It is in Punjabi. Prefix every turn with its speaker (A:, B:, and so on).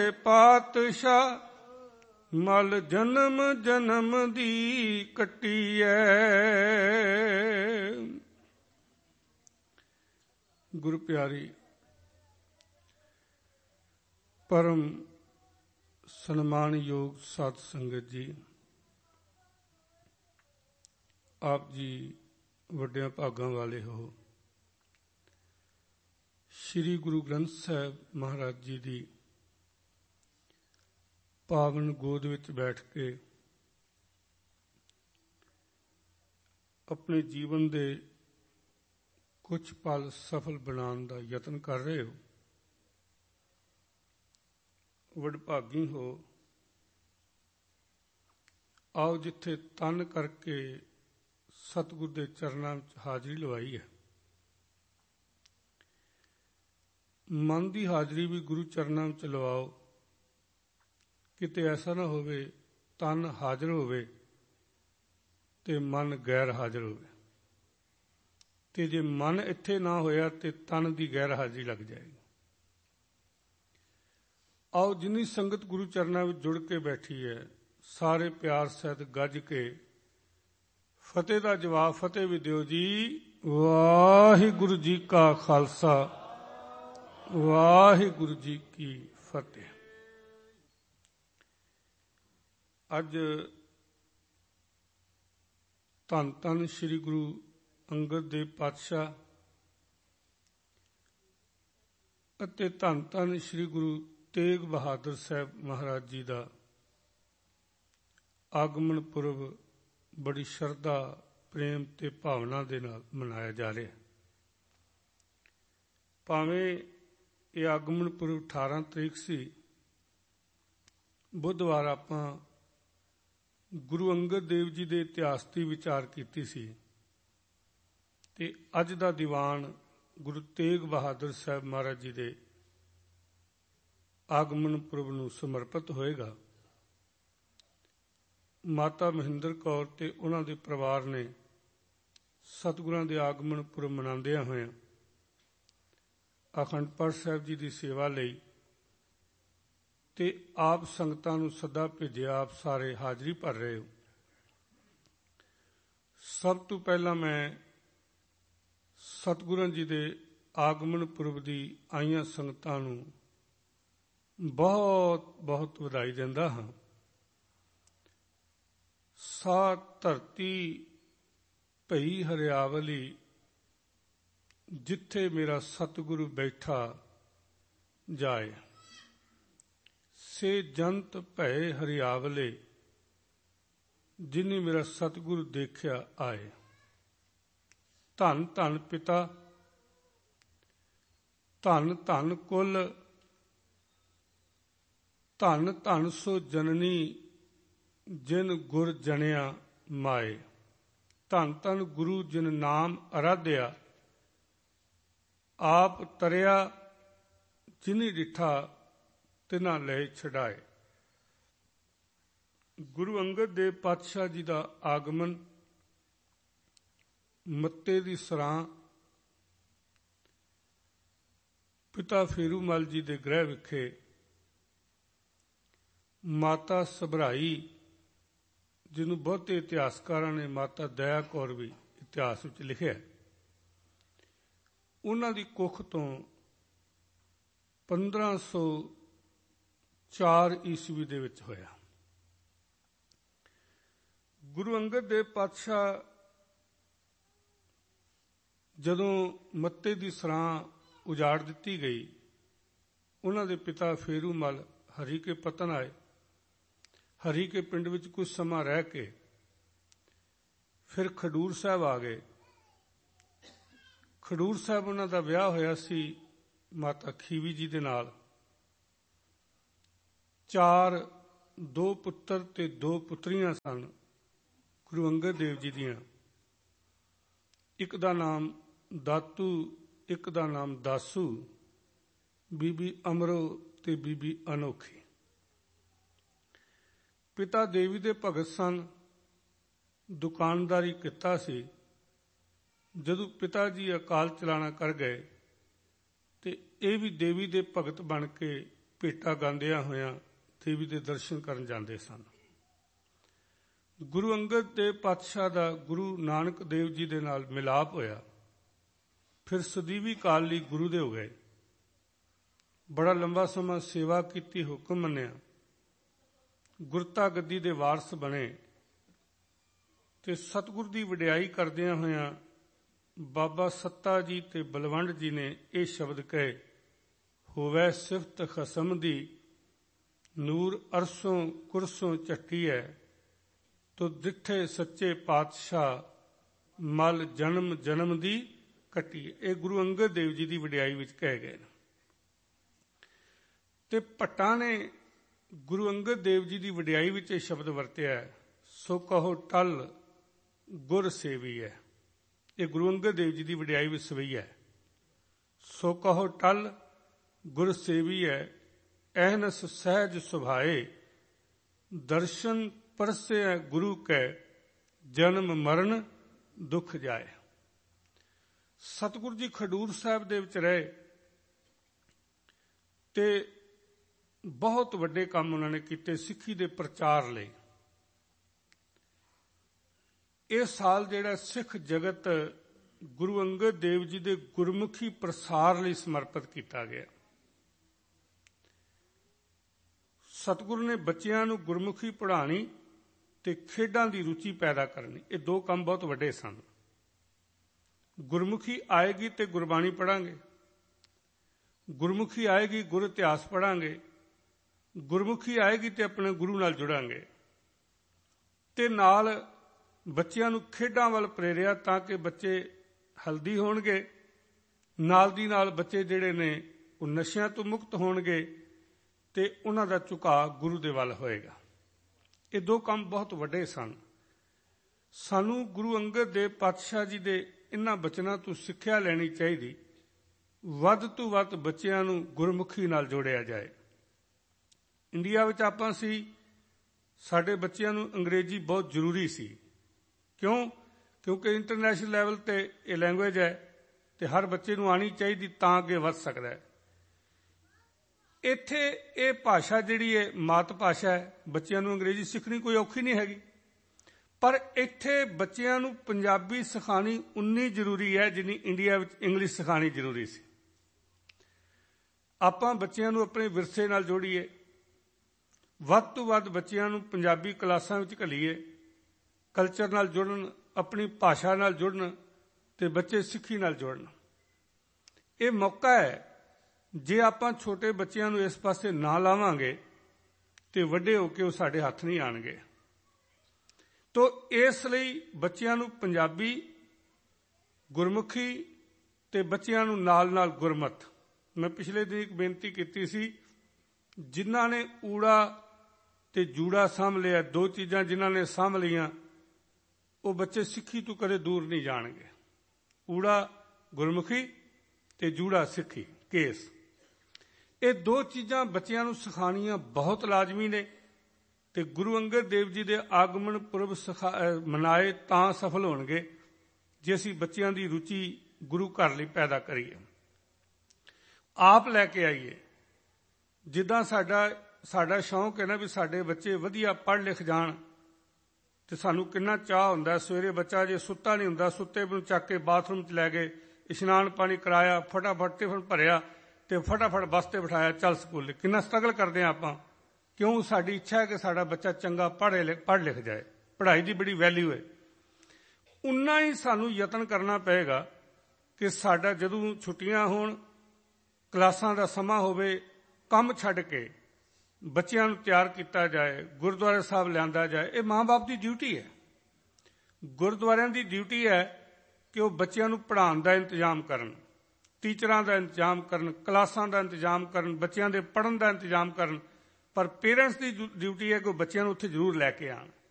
A: ਪਾਤਸ਼ਾਹ ਮਲ ਜਨਮ ਜਨਮ ਦੀ ਕੱਟੀਐ। ਗੁਰੂ ਪਿਆਰੀ ਪਰਮ ਸਨਮਾਨਯੋਗ ਸਾਧ ਸੰਗਤ ਜੀ, ਆਪ ਜੀ ਵੱਡਿਆਂ ਭਾਗਾਂ ਵਾਲੇ ਹੋ। ਸ੍ਰੀ ਗੁਰੂ ਗ੍ਰੰਥ ਸਾਹਿਬ ਮਹਾਰਾਜ ਜੀ ਦੀ ਪਾਵਨ ਗੋਦ ਵਿੱਚ ਬੈਠ ਕੇ ਆਪਣੇ ਜੀਵਨ ਦੇ ਕੁਝ ਪਲ ਸਫਲ ਬਣਾਉਣ ਦਾ ਯਤਨ ਕਰ ਰਹੇ ਹੋ। ਵਡਭਾਗੀ ਹੋ। ਆਓ ਜਿੱਥੇ ਤਨ ਕਰਕੇ ਸਤਿਗੁਰ ਦੇ ਚਰਨਾਂ ਵਿੱਚ ਹਾਜ਼ਰੀ ਲਵਾਈ ਹੈ, ਮਨ ਦੀ ਹਾਜ਼ਰੀ ਵੀ ਗੁਰੂ ਚਰਨਾਂ ਵਿੱਚ ਲਵਾਓ। ਕਿਤੇ ਐਸਾ ਨਾ ਹੋਵੇ ਤਨ ਹਾਜ਼ਰ ਹੋਵੇ ਤੇ ਮਨ ਗੈਰ ਹਾਜ਼ਰ ਹੋਵੇ, ਤੇ ਜੇ ਮਨ ਇੱਥੇ ਨਾ ਹੋਇਆ ਤੇ ਤਨ ਦੀ ਗੈਰ ਹਾਜ਼ਰੀ ਲੱਗ ਜਾਏਗੀ। ਆਓ ਜਿੰਨੀ ਸੰਗਤ ਗੁਰੂ ਚਰਨਾਂ ਵਿੱਚ ਜੁੜ ਕੇ ਬੈਠੀ ਹੈ, ਸਾਰੇ ਪਿਆਰ ਸਹਿਤ ਗੱਜ ਕੇ ਫਤਿਹ ਦਾ ਜਵਾਬ ਫਤਿਹ ਵੀ ਦਿਓ ਜੀ। ਵਾਹਿਗੁਰੂ ਜੀ ਕਾ ਖਾਲਸਾ, ਵਾਹਿਗੁਰੂ ਜੀ ਕੀ ਫਤਿਹ। ਅੱਜ ਧੰਨ ਧੰਨ ਸ੍ਰੀ ਗੁਰੂ ਅੰਗਦ ਦੇਵ ਪਾਤਸ਼ਾਹ ਅਤੇ ਧੰਨ ਧੰਨ ਸ੍ਰੀ ਗੁਰੂ ਤੇਗ ਬਹਾਦਰ ਸਾਹਿਬ ਮਹਾਰਾਜ ਜੀ ਦਾ ਆਗਮਨ ਪੁਰਬ ਬੜੀ ਸ਼ਰਧਾ, ਪ੍ਰੇਮ ਤੇ ਭਾਵਨਾ ਦੇ ਨਾਲ ਮਨਾਇਆ ਜਾ ਰਿਹਾ। ਭਾਵੇਂ ਇਹ ਆਗਮਨ ਪੁਰਬ 18 ਤਰੀਕ ਸੀ, ਬੁੱਧਵਾਰ ਆਪਾਂ ਗੁਰੂ ਅੰਗਦ ਦੇਵ ਜੀ ਦੇ ਇਤਿਹਾਸ ਦੀ ਵਿਚਾਰ ਕੀਤੀ ਸੀ, ਤੇ ਅੱਜ ਦਾ ਦੀਵਾਨ ਗੁਰੂ ਤੇਗ ਬਹਾਦਰ ਸਾਹਿਬ ਮਹਾਰਾਜ ਜੀ ਦੇ ਆਗਮਨ ਪੁਰਬ ਨੂੰ ਸਮਰਪਿਤ ਹੋਏਗਾ। ਮਾਤਾ ਮਹਿੰਦਰ ਕੌਰ ਤੇ ਉਹਨਾਂ ਦੇ ਪਰਿਵਾਰ ਨੇ ਸਤਿਗੁਰਾਂ ਦੇ ਆਗਮਨ ਪੁਰਬ ਮਨਾਉਂਦਿਆਂ ਹੋਇਆਂ ਅਖੰਡ ਪਾਠ ਸਾਹਿਬ ਜੀ ਦੀ ਸੇਵਾ ਲਈ ਤੇ ਆਪ ਸੰਗਤਾਂ ਨੂੰ ਸੱਦਾ ਭੇਜਿਆ। ਆਪ ਸਾਰੇ ਹਾਜ਼ਰੀ ਭਰ ਰਹੇ ਹੋ। ਸਭ ਤੋਂ ਪਹਿਲਾਂ ਮੈਂ ਸਤਿਗੁਰਾਂ ਜੀ ਦੇ ਆਗਮਨ ਪੁਰਬ ਦੀ ਆਈਆਂ ਸੰਗਤਾਂ ਨੂੰ ਬਹੁਤ ਬਹੁਤ ਵਧਾਈ ਦਿੰਦਾ ਹਾਂ। ਸਾ ਧਰਤੀ ਭਈ ਹਰਿਆਵਲੀ, ਜਿੱਥੇ ਮੇਰਾ ਸਤਿਗੁਰੂ ਬੈਠਾ ਜਾਏ। ਸੇ ਜੰਤ ਭਏ ਹਰਿਆਵਲੇ, ਜਿਨੀ ਮੇਰਾ ਸਤਿਗੁਰੂ ਦੇਖਿਆ ਆਏ। ਧੰਨ ਧੰਨ ਪਿਤਾ, ਧੰਨ ਧੰਨ ਕੁਲ, ਧੰਨ ਧੰਨ ਸੋ ਜਨਨੀ, ਜਿਨ ਗੁਰ ਜਣਿਆ ਮਾਏ। ਧੰਨ ਧੰਨ ਗੁਰੂ ਜਿਨ ਨਾਮ ਅਰਾਧਿਆ, ਆਪ ਤਰਿਆ ਜਿਨੀ ਡਿਠਾ ਤਿਨਾ ਲੈ ਛਡਾਏ। ਗੁਰੂ ਅੰਗਦ ਦੇਵ ਪਾਤਸ਼ਾਹ ਜੀ ਦਾ ਆਗਮਨ ਮੱਤੇ ਦੀ ਸਰਾਂ ਪਿਤਾ ਫੇਰੂ ਮਲ ਜੀ ਦੇ ਗ੍ਰਹਿ ਵਿਖੇ ਮਾਤਾ ਸਭਰਾਈ, ਜਿਹਨੂੰ ਬਹੁਤੇ ਇਤਿਹਾਸਕਾਰਾਂ ਨੇ ਮਾਤਾ ਦਇਆ ਕੌਰ ਵੀ ਇਤਿਹਾਸ ਵਿੱਚ ਲਿਖਿਆ, ਉਹਨਾਂ ਦੀ ਕੁੱਖ ਤੋਂ 1504 ਈਸਵੀ ਦੇ ਵਿੱਚ ਹੋਇਆ। ਗੁਰੂ ਅੰਗਦ ਦੇਵ ਪਾਤਸ਼ਾਹ ਜਦੋਂ ਮੱਤੇ ਦੀ ਸਰਾਂ ਉਜਾੜ ਦਿੱਤੀ ਗਈ, ਉਹਨਾਂ ਦੇ ਪਿਤਾ ਫੇਰੂ ਮਲ ਹਰੀ ਕੇ ਪਤਨ ਆਏ। ਹਰੀ ਕੇ ਪਿੰਡ ਵਿੱਚ ਕੁਝ ਸਮਾਂ ਰਹਿ ਕੇ ਫਿਰ ਖਡੂਰ ਸਾਹਿਬ ਆ ਗਏ। ਖਡੂਰ ਸਾਹਿਬ ਉਹਨਾਂ ਦਾ ਵਿਆਹ ਹੋਇਆ ਸੀ ਮਾਤਾ ਖੀਵੀ ਜੀ ਦੇ ਨਾਲ। 2 ਪੁੱਤਰ ਤੇ 2 ਪੁੱਤਰੀਆਂ ਸਨ ਗੁਰੂ ਅੰਗਦ ਦੇਵ ਜੀ ਦੀਆਂ। ਇੱਕ ਦਾ ਨਾਮ ਦਾਤੂ, ਇੱਕ ਦਾ ਨਾਮ ਦਾਸੂ, ਬੀਬੀ ਅਮਰੋ ਤੇ ਬੀਬੀ ਅਨੋਖੀ। ਪਿਤਾ ਦੇਵੀ ਦੇ ਭਗਤ ਸਨ, ਦੁਕਾਨਦਾਰੀ ਕੀਤਾ ਸੀ। ਜਦੋਂ ਪਿਤਾ ਜੀ ਅਕਾਲ ਚਲਾਣਾ ਕਰ ਗਏ ਤੇ ਇਹ ਵੀ ਦੇਵੀ ਦੇ ਭਗਤ ਬਣ ਕੇ ਭੇਟਾ ਗਾਉਂਦਿਆਂ ਹੋਇਆਂ ਦੇਵੀ ਦੇ ਦਰਸ਼ਨ ਕਰਨ ਜਾਂਦੇ ਸਨ। ਗੁਰੂ ਅੰਗਦ ਦੇਵ ਪਾਤਸ਼ਾਹ ਦਾ ਗੁਰੂ ਨਾਨਕ ਦੇਵ ਜੀ ਦੇ ਨਾਲ ਮਿਲਾਪ ਹੋਇਆ। ਫਿਰ ਸਦੀਵੀ ਕਾਲ ਲਈ ਗੁਰੂ ਦੇ ਹੋ ਗਏ। ਬੜਾ ਲੰਬਾ ਸਮਾਂ ਸੇਵਾ ਕੀਤੀ, ਹੁਕਮ ਮੰਨਿਆ, ਗੁਰਤਾ ਗੱਦੀ ਦੇ ਵਾਰਸ ਬਣੇ ਤੇ ਸਤਿਗੁਰ ਦੀ ਵਡਿਆਈ ਕਰਦਿਆਂ ਹੋਇਆਂ ਬਾਬਾ ਸੱਤਾ ਜੀ ਤੇ ਬਲਵੰਡ ਜੀ ਨੇ ਇਹ ਸ਼ਬਦ ਕਹੇ, ਹੋਵੈ ਸਿਫਤ ਖਸਮ ਦੀ ਨੂਰ ਅਰਸੋਂ ਕੁਰਸੋਂ ਝੱਟੀ ਹੈ, ਤੋ ਦਿੱਠੇ ਸੱਚੇ ਪਾਤਸ਼ਾਹ ਮਲ ਜਨਮ ਜਨਮ ਦੀ ਕੱਟੀ। ਇਹ ਗੁਰੂ ਅੰਗਦ ਦੇਵ ਜੀ ਦੀ ਵਡਿਆਈ ਵਿੱਚ ਕਹੇ ਗਏ ਨੇ। ਤੇ ਭੱਟਾਂ ਨੇ ਗੁਰੂ ਅੰਗਦ ਦੇਵ ਜੀ ਦੀ ਵਡਿਆਈ ਵਿੱਚ ਇਹ ਸ਼ਬਦ ਵਰਤਿਆ, ਸੋ ਕਹੋ ਟਲ ਗੁਰ ਸੇਵੀ ਹੈ। ਇਹ ਗੁਰੂ ਅੰਗਦ ਦੇਵ ਜੀ ਦੀ ਵਡਿਆਈ ਵਿੱਚ ਸਵਈ ਹੈ। ਸੋ ਕਹੋ ਟਲ ਗੁਰ ਸੇਵੀ ਹੈ, ਐਨਸ ਸਹਿਜ ਸੁਭਾਏ, ਦਰਸ਼ਨ ਪਰਸੇ ਗੁਰੂ ਕੈ, ਜਨਮ ਮਰਨ ਦੁੱਖ ਜਾਏ। ਸਤਿਗੁਰੂ ਜੀ ਖਡੂਰ ਸਾਹਿਬ ਦੇ ਵਿੱਚ ਰਹੇ ਤੇ ਬਹੁਤ ਵੱਡੇ ਕੰਮ ਉਹਨਾਂ ਨੇ ਕੀਤੇ ਸਿੱਖੀ ਦੇ ਪ੍ਰਚਾਰ ਲਈ। ਇਹ ਸਾਲ ਜਿਹੜਾ ਸਿੱਖ ਜਗਤ ਗੁਰੂ ਅੰਗਦ ਦੇਵ ਜੀ ਦੇ ਗੁਰਮੁਖੀ ਪ੍ਰਸਾਰ ਲਈ ਸਮਰਪਿਤ ਕੀਤਾ ਗਿਆ। ਸਤਿਗੁਰੂ ਨੇ ਬੱਚਿਆਂ ਨੂੰ ਗੁਰਮੁਖੀ ਪੜ੍ਹਾਉਣੀ ਤੇ ਖੇਡਾਂ ਦੀ ਰੁਚੀ ਪੈਦਾ ਕਰਨੀ, ਇਹ ਦੋ ਕੰਮ ਬਹੁਤ ਵੱਡੇ ਸਨ। ਗੁਰਮੁਖੀ ਆਏਗੀ ਤੇ ਗੁਰਬਾਣੀ ਪੜ੍ਹਾਂਗੇ, ਗੁਰਮੁਖੀ ਆਏਗੀ ਗੁਰ ਇਤਿਹਾਸ ਪੜ੍ਹਾਂਗੇ, ਗੁਰਮੁਖੀ ਆਏਗੀ ਤੇ ਆਪਣੇ ਗੁਰੂ ਨਾਲ ਜੁੜਾਂਗੇ। ਤੇ ਨਾਲ ਬੱਚਿਆਂ ਨੂੰ ਖੇਡਾਂ ਵੱਲ ਪ੍ਰੇਰਿਆ ਤਾਂ ਕਿ ਬੱਚੇ ਹੈਲਦੀ ਹੋਣਗੇ, ਨਾਲ ਦੀ ਨਾਲ ਬੱਚੇ ਜਿਹੜੇ ਨੇ ਉਹ ਨਸ਼ਿਆਂ ਤੋਂ ਮੁਕਤ ਹੋਣਗੇ ਤੇ ਉਹਨਾਂ ਦਾ ਝੁਕਾਅ ਗੁਰੂ ਦੇ ਵੱਲ ਹੋਏਗਾ। ਇਹ ਦੋ ਕੰਮ ਬਹੁਤ ਵੱਡੇ ਸਨ। ਸਾਨੂੰ ਗੁਰੂ ਅੰਗਦ ਦੇਵ ਪਾਤਸ਼ਾਹ ਜੀ ਦੇ ਇਹਨਾਂ ਬਚਨਾਂ ਤੋਂ ਸਿੱਖਿਆ ਲੈਣੀ ਚਾਹੀਦੀ, ਵੱਧ ਤੋਂ ਵੱਧ ਬੱਚਿਆਂ ਨੂੰ ਗੁਰਮੁਖੀ ਨਾਲ ਜੋੜਿਆ ਜਾਏ। ਇੰਡੀਆ ਵਿੱਚ ਆਪਾਂ ਸੀ, ਸਾਡੇ ਬੱਚਿਆਂ ਨੂੰ ਅੰਗਰੇਜ਼ੀ ਬਹੁਤ ਜ਼ਰੂਰੀ ਸੀ। ਕਿਉਂ? ਕਿਉਂਕਿ ਇੰਟਰਨੈਸ਼ਨਲ ਲੈਵਲ ਤੇ ਇਹ ਲੈਂਗੁਏਜ ਹੈ ਤੇ ਹਰ ਬੱਚੇ ਨੂੰ ਆਉਣੀ ਚਾਹੀਦੀ ਤਾਂ ਅੱਗੇ ਵੱਧ ਸਕਦਾ ਹੈ। ਇੱਥੇ ਇਹ ਭਾਸ਼ਾ ਜਿਹੜੀ ਹੈ ਮਾਤ ਭਾਸ਼ਾ ਹੈ, ਬੱਚਿਆਂ ਨੂੰ ਅੰਗਰੇਜ਼ੀ ਸਿੱਖਣੀ ਕੋਈ ਔਖੀ ਨਹੀਂ ਹੈਗੀ, ਪਰ ਇੱਥੇ ਬੱਚਿਆਂ ਨੂੰ ਪੰਜਾਬੀ ਸਿਖਾਉਣੀ ਉਨੀ ਜ਼ਰੂਰੀ ਹੈ ਜਿੰਨੀ ਇੰਡੀਆ ਵਿੱਚ ਇੰਗਲਿਸ਼ ਸਿਖਾਉਣੀ ਜ਼ਰੂਰੀ ਸੀ। ਆਪਾਂ ਬੱਚਿਆਂ ਨੂੰ ਆਪਣੇ ਵਿਰਸੇ ਨਾਲ ਜੋੜੀਏ, ਵੱਧ ਤੋਂ ਵੱਧ ਬੱਚਿਆਂ ਨੂੰ ਪੰਜਾਬੀ ਕਲਾਸਾਂ ਵਿੱਚ ਘੱਲੀਏ, ਕਲਚਰ ਨਾਲ ਜੁੜਨ, ਆਪਣੀ ਭਾਸ਼ਾ ਨਾਲ ਜੁੜਨ ਤੇ ਬੱਚੇ ਸਿੱਖੀ ਨਾਲ ਜੁੜਨ। ਇਹ ਮੌਕਾ ਹੈ। ਜੇ ਆਪਾਂ ਛੋਟੇ ਬੱਚਿਆਂ ਨੂੰ ਇਸ ਪਾਸੇ ਨਾ ਲਾਵਾਂਗੇ ਤੇ ਵੱਡੇ ਹੋ ਕੇ ਉਹ ਸਾਡੇ ਹੱਥ ਨਹੀਂ ਆਉਣਗੇ। ਤੋ ਇਸ ਲਈ ਬੱਚਿਆਂ ਨੂੰ ਪੰਜਾਬੀ, ਗੁਰਮੁਖੀ ਤੇ ਬੱਚਿਆਂ ਨੂੰ ਨਾਲ ਨਾਲ ਗੁਰਮਤ। ਮੈਂ ਪਿਛਲੇ ਦਿਨ ਇੱਕ ਬੇਨਤੀ ਕੀਤੀ ਸੀ, ਜਿਨ੍ਹਾਂ ਨੇ ਊੜਾ ਤੇ ਜੂੜਾ ਸਾਂਭ ਲਿਆ, ਦੋ ਚੀਜ਼ਾਂ ਜਿਨ੍ਹਾਂ ਨੇ ਸਾਂਭ ਲਈਆਂ, ਉਹ ਬੱਚੇ ਸਿੱਖੀ ਤੋਂ ਕਦੇ ਦੂਰ ਨਹੀਂ ਜਾਣਗੇ। ਊੜਾ ਗੁਰਮੁਖੀ ਤੇ ਜੂੜਾ ਸਿੱਖੀ ਕੇਸ। ਇਹ ਦੋ ਚੀਜ਼ਾਂ ਬੱਚਿਆਂ ਨੂੰ ਸਿਖਾਉਣੀਆਂ ਬਹੁਤ ਲਾਜ਼ਮੀ ਨੇ। ਤੇ ਗੁਰੂ ਅੰਗਦ ਦੇਵ ਜੀ ਦੇ ਆਗਮਨ ਪੁਰਬ ਮਨਾਏ ਤਾਂ ਸਫਲ ਹੋਣਗੇ ਜੇ ਅਸੀਂ ਬੱਚਿਆਂ ਦੀ ਰੁਚੀ ਗੁਰੂ ਘਰ ਲਈ ਪੈਦਾ ਕਰੀਏ, ਆਪ ਲੈ ਕੇ ਆਈਏ। ਜਿੱਦਾਂ ਸਾਡਾ ਸ਼ੌਂਕ ਹੈ ਨਾ ਵੀ ਸਾਡੇ ਬੱਚੇ ਵਧੀਆ ਪੜ੍ਹ ਲਿਖ ਜਾਣ, ਤੇ ਸਾਨੂੰ ਕਿੰਨਾ ਚਾਅ ਹੁੰਦਾ। ਸਵੇਰੇ ਬੱਚਾ ਜੇ ਸੁੱਤਾ ਨਹੀਂ ਹੁੰਦਾ, ਸੁੱਤੇ ਨੂੰ ਚੱਕ ਕੇ ਬਾਥਰੂਮ 'ਚ ਲੈ ਗਏ, ਇਸ਼ਨਾਨ ਪਾਣੀ ਕਰਾਇਆ, ਫਟਾਫਟ ਟਿਫਨ ਭਰਿਆ ਤੇ ਫਟਾਫਟ ਬੱਸ 'ਤੇ ਬਿਠਾਇਆ, ਚੱਲ ਸਕੂਲ। ਕਿੰਨਾ ਸਟਰਗਲ ਕਰਦੇ ਹਾਂ ਆਪਾਂ। ਕਿਉਂ? ਸਾਡੀ ਇੱਛਾ ਹੈ ਕਿ ਸਾਡਾ ਬੱਚਾ ਚੰਗਾ ਪੜ੍ਹ ਲਿਖ ਜਾਏ, ਪੜ੍ਹਾਈ ਦੀ ਬੜੀ ਵੈਲਿਊ ਹੈ। ਉਨਾ ਹੀ ਸਾਨੂੰ ਯਤਨ ਕਰਨਾ ਪਏਗਾ ਕਿ ਸਾਡਾ ਜਦੋਂ ਛੁੱਟੀਆਂ ਹੋਣ, ਕਲਾਸਾਂ ਦਾ ਸਮਾਂ ਹੋਵੇ, ਕੰਮ ਛੱਡ ਕੇ ਬੱਚਿਆਂ ਨੂੰ ਤਿਆਰ ਕੀਤਾ ਜਾਏ, ਗੁਰਦੁਆਰਾ ਸਾਹਿਬ ਲਿਆਂਦਾ ਜਾਏ। ਇਹ ਮਾਂ-ਬਾਪ ਦੀ ਡਿਊਟੀ ਹੈ। ਗੁਰਦੁਆਰਿਆਂ ਦੀ ਡਿਊਟੀ ਹੈ ਕਿ ਉਹ ਬੱਚਿਆਂ ਨੂੰ ਪੜ੍ਹਾਉਣ ਦਾ ਇੰਤਜ਼ਾਮ ਕਰਨ, ਟੀਚਰਾਂ ਦਾ ਇੰਤਜ਼ਾਮ ਕਰਨ, ਕਲਾਸਾਂ ਦਾ ਇੰਤਜ਼ਾਮ ਕਰਨ, ਬੱਚਿਆਂ ਦੇ ਪੜ੍ਹਨ ਦਾ ਇੰਤਜ਼ਾਮ ਕਰਨ। ਪਰ ਪੇਰੈਂਟਸ ਦੀ ਡਿਊਟੀ ਹੈ ਕਿ ਉਹ ਬੱਚਿਆਂ ਨੂੰ ਉੱਥੇ ਜ਼ਰੂਰ ਲੈ ਕੇ ਆਉਣ।